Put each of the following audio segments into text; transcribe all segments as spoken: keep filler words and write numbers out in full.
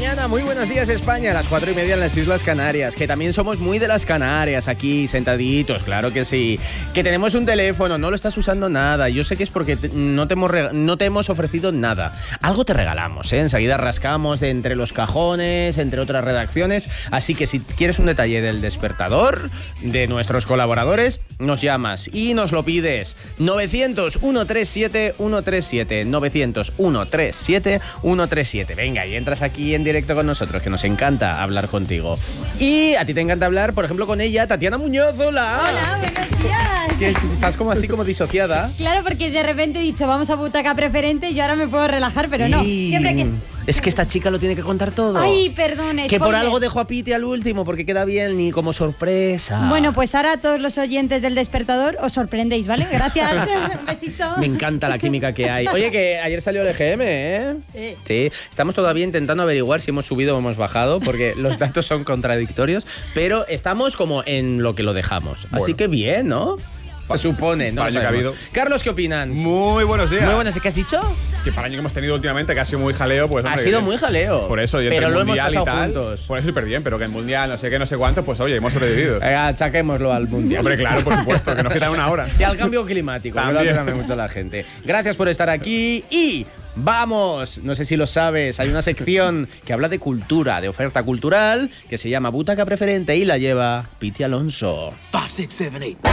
mañana, muy buenos días España, a las cuatro y media en las Islas Canarias, que también somos muy de las Canarias, aquí sentaditos, claro que sí, que tenemos un teléfono, no lo estás usando nada, yo sé que es porque te, no, te hemos rega- no te hemos ofrecido nada, algo te regalamos, ¿eh? Enseguida rascamos de entre los cajones, entre otras redacciones, así que si quieres un detalle del despertador, de nuestros colaboradores, nos llamas y nos lo pides, novecientos, ciento treinta y siete, ciento treinta y siete, novecientos, ciento treinta y siete, ciento treinta y siete. Venga, y entras aquí en directo con nosotros, que nos encanta hablar contigo. Y a ti te encanta hablar, por ejemplo, con ella, Tatiana Muñoz. Hola. Hola, buenos días. Que estás como así, como disociada. Claro, porque de repente he dicho, vamos a butaca preferente y yo ahora me puedo relajar, pero no. Y... Siempre que... Es que esta chica lo tiene que contar todo. Ay, perdón, Que por spoiler. algo dejo a Piti al último, porque queda bien y como sorpresa. Bueno, pues ahora todos los oyentes del Despertador os sorprendéis, ¿vale? Gracias. Un besito. Me encanta la química que hay. Oye, que ayer salió el E G M, ¿eh? Sí. Sí. Estamos todavía intentando averiguar si hemos subido o hemos bajado, porque los datos son contradictorios, pero estamos como en lo que lo dejamos. Así Bueno. que bien, ¿no? Se supone, ¿no? Para el año que ha habido. Carlos, ¿qué opinan? Muy buenos días. Muy buenas, ¿qué has dicho? Que para el año que hemos tenido últimamente, que ha sido muy jaleo, pues... Ha hombre, sido bien. muy jaleo. Por eso, y entre pero el lo hemos mundial y pasado tal, juntos. pues súper bien, pero que el mundial, no sé qué, no sé cuánto, pues oye, hemos sobrevivido. Venga, saquémoslo al mundial. Hombre, claro, por supuesto, que nos quitan una hora. Y al cambio climático, que lo También. hace mucho la gente. Gracias por estar aquí y vamos, no sé si lo sabes, hay una sección que habla de cultura, de oferta cultural, que se llama Butaca Preferente y la lleva Piti Alonso. Five, six, seven, eight.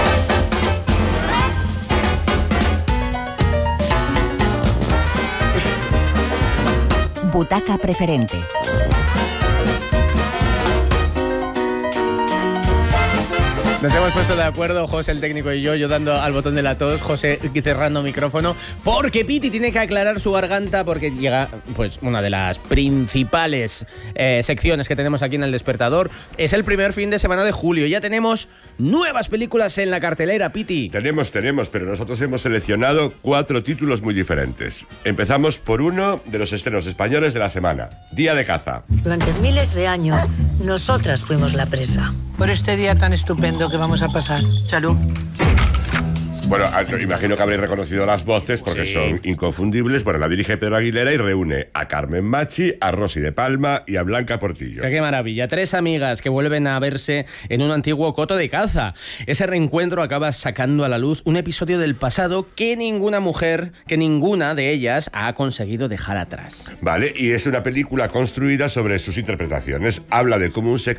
Butaca Preferente. Nos hemos puesto de acuerdo, José el técnico y yo, yo dando al botón de la tos, José cerrando micrófono, porque Piti tiene que aclarar su garganta porque llega, pues, una de las principales eh, secciones que tenemos aquí en El Despertador. Es el primer fin de semana de julio. Ya tenemos nuevas películas en la cartelera, Piti. Tenemos, tenemos, pero nosotros hemos seleccionado cuatro títulos muy diferentes. Empezamos por uno de los estrenos españoles de la semana, Día de caza. Durante miles de años, nosotras fuimos la presa. Por este día tan estupendo que vamos a pasar. Salud. Bueno, imagino que habréis reconocido las voces porque Sí. son inconfundibles. Bueno, la dirige Pedro Aguilera y reúne a Carmen Machi, a Rosy de Palma y a Blanca Portillo. Qué maravilla. Tres amigas que vuelven a verse en un antiguo coto de caza. Ese reencuentro acaba sacando a la luz un episodio del pasado que ninguna mujer, que ninguna de ellas ha conseguido dejar atrás. Vale, y es una película construida sobre sus interpretaciones. Habla de cómo un, sec-